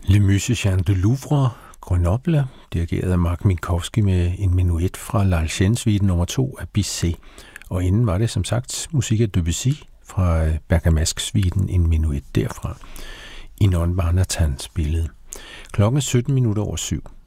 Le Musicien du Louvre, Grenoble, dirigeret af Mark Minkowski med en menuet fra L'Alcienne-suite nummer 2 af Bizet. Og inden var det som sagt musik af Debussy fra Bergamasque-suiten, en menuet derfra. Inon Barnatan spillede. Klokken er 7:17.